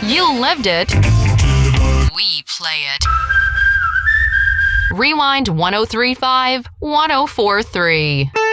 You lived it. We play it. Rewind 1035 1043.